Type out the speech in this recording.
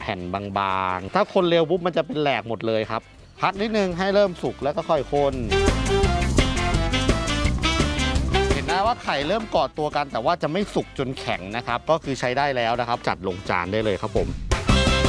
ผ่นบางๆถ้าคนเร็วปุ๊บมันจะเป็นแหลกหมดเลยครับพักนิดนึงให้เริ่มสุกแล้วก็ค่อยคนเห็นนะว่าไข่เริ่มกอดตัวกันแต่ว่าจะไม่สุกจนแข็งนะครับก็คือใช้ได้แล้วนะครับจัดลงจานได้เลยครับผม